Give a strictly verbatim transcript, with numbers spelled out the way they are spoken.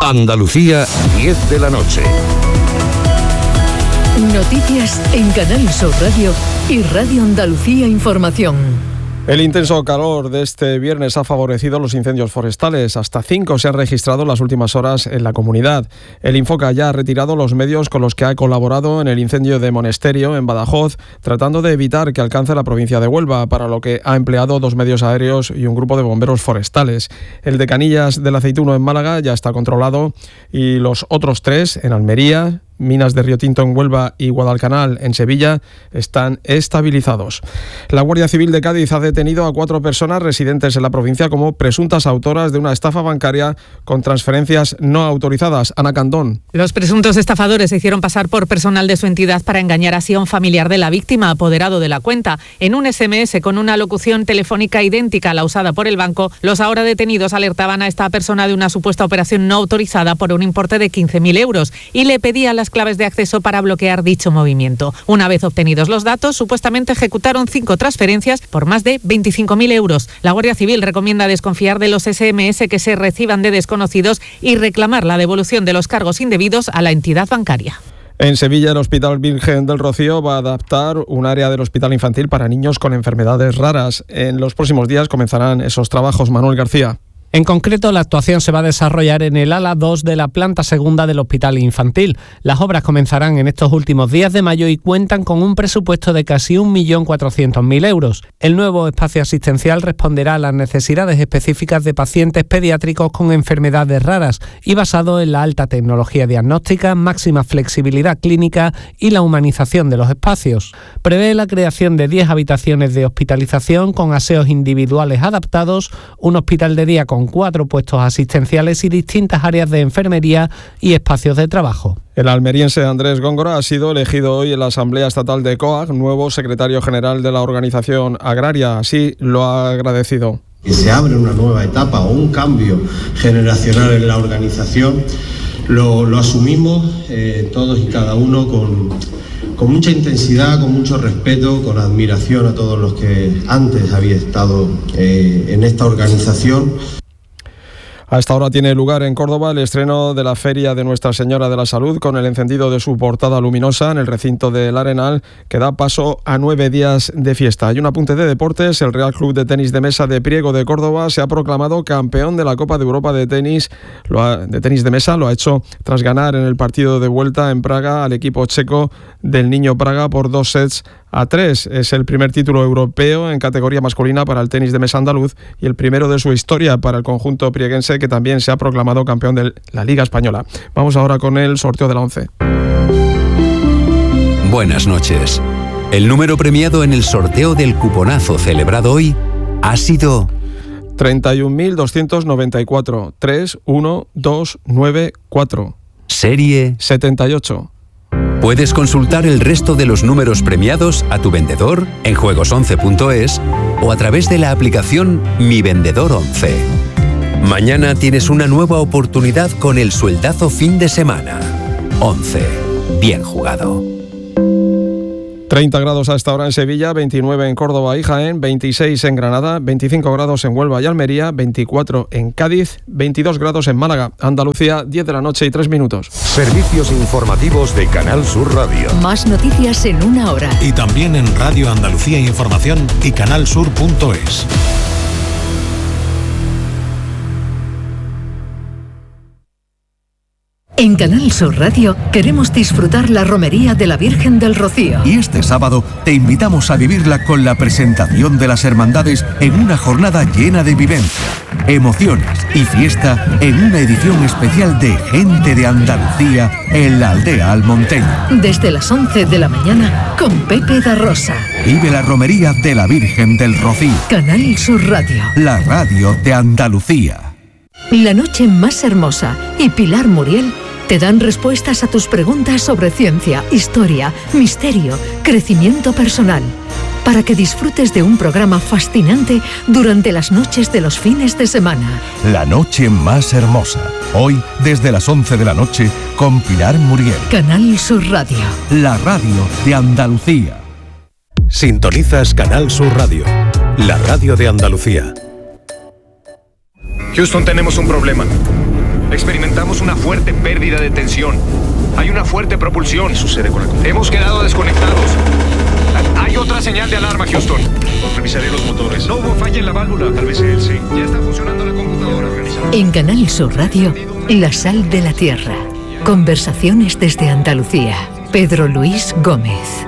Andalucía, diez de la noche. Noticias en Canal Sur Radio y Radio Andalucía Información. El intenso calor de este viernes ha favorecido los incendios forestales. Hasta cinco se han registrado en las últimas horas en la comunidad. El Infoca ya ha retirado los medios con los que ha colaborado en el incendio de Monesterio, en Badajoz, tratando de evitar que alcance la provincia de Huelva, para lo que ha empleado dos medios aéreos y un grupo de bomberos forestales. El de Canillas del Aceituno, en Málaga, ya está controlado, y los otros tres, en Almería, Minas de Río Tinto en Huelva y Guadalcanal en Sevilla, están estabilizados. La Guardia Civil de Cádiz ha detenido a cuatro personas residentes en la provincia como presuntas autoras de una estafa bancaria con transferencias no autorizadas. Ana Candón. Los presuntos estafadores se hicieron pasar por personal de su entidad para engañar así a un familiar de la víctima apoderado de la cuenta. En un ese eme ese con una locución telefónica idéntica a la usada por el banco, los ahora detenidos alertaban a esta persona de una supuesta operación no autorizada por un importe de quince mil euros y le pedían las claves de acceso para bloquear dicho movimiento. Una vez obtenidos los datos, supuestamente ejecutaron cinco transferencias por más de veinticinco mil euros. La Guardia Civil recomienda desconfiar de los ese eme ese que se reciban de desconocidos y reclamar la devolución de los cargos indebidos a la entidad bancaria. En Sevilla, el Hospital Virgen del Rocío va a adaptar un área del hospital infantil para niños con enfermedades raras. En los próximos días comenzarán esos trabajos. Manuel García. En concreto, la actuación se va a desarrollar en el ala dos de la planta segunda del Hospital Infantil. Las obras comenzarán en estos últimos días de mayo y cuentan con un presupuesto de casi un millón cuatrocientos mil euros. El nuevo espacio asistencial responderá a las necesidades específicas de pacientes pediátricos con enfermedades raras y basado en la alta tecnología diagnóstica, máxima flexibilidad clínica y la humanización de los espacios. Prevé la creación de diez habitaciones de hospitalización con aseos individuales adaptados, un hospital de día con con cuatro puestos asistenciales y distintas áreas de enfermería y espacios de trabajo. El almeriense Andrés Góngora ha sido elegido hoy en la Asamblea Estatal de COAG, nuevo secretario general de la organización agraria. Así lo ha agradecido. Que se abre una nueva etapa o un cambio generacional en la organización, lo, lo asumimos eh, todos y cada uno con, con mucha intensidad, con mucho respeto, con admiración a todos los que antes había estado eh, en esta organización. A esta hora tiene lugar en Córdoba el estreno de la Feria de Nuestra Señora de la Salud, con el encendido de su portada luminosa en el recinto del Arenal, que da paso a nueve días de fiesta. Hay un apunte de deportes. El Real Club de Tenis de Mesa de Priego de Córdoba se ha proclamado campeón de la Copa de Europa de Tenis, lo ha, de tenis de mesa. Lo ha hecho tras ganar en el partido de vuelta en Praga al equipo checo del Niño Praga por dos sets a tres. Es el primer título europeo en categoría masculina para el tenis de mesa andaluz y el primero de su historia para el conjunto prieguense, que también se ha proclamado campeón de la Liga Española. Vamos ahora con el sorteo de la once. Buenas noches. El número premiado en el sorteo del cuponazo celebrado hoy ha sido treinta y un mil doscientos noventa y cuatro, tres uno dos nueve cuatro. Serie setenta y ocho. Puedes consultar el resto de los números premiados a tu vendedor en juegos once punto es o a través de la aplicación Mi Vendedor once. Mañana tienes una nueva oportunidad con el sueldazo fin de semana. once. Bien jugado. treinta grados a esta hora en Sevilla, veintinueve en Córdoba y Jaén, veintiséis en Granada, veinticinco grados en Huelva y Almería, veinticuatro en Cádiz, veintidós grados en Málaga. Andalucía, diez de la noche y tres minutos. Servicios informativos de Canal Sur Radio. Más noticias en una hora. Y también en Radio Andalucía Información y canal sur punto es. En Canal Sur Radio queremos disfrutar la romería de la Virgen del Rocío. Y este sábado te invitamos a vivirla con la presentación de las hermandades en una jornada llena de vivencia, emociones y fiesta en una edición especial de Gente de Andalucía en la aldea almonteña. Desde las once de la mañana con Pepe da Rosa. Vive la romería de la Virgen del Rocío. Canal Sur Radio. La radio de Andalucía. La noche más hermosa y Pilar Muriel te dan respuestas a tus preguntas sobre ciencia, historia, misterio, crecimiento personal, para que disfrutes de un programa fascinante durante las noches de los fines de semana. La noche más hermosa. Hoy, desde las once de la noche, con Pilar Muriel. Canal Sur Radio. La radio de Andalucía. Sintonizas Canal Sur Radio, la radio de Andalucía. Houston, tenemos un problema. Experimentamos una fuerte pérdida de tensión. Hay una fuerte propulsión. ¿Qué sucede con la computadora? Hemos quedado desconectados. Hay otra señal de alarma, Houston. Revisaré los motores. No hubo falla en la válvula. Tal vez él sí. Ya está funcionando la computadora. En Canal Sur Radio, La Sal de la Tierra. Conversaciones desde Andalucía. Pedro Luis Gómez.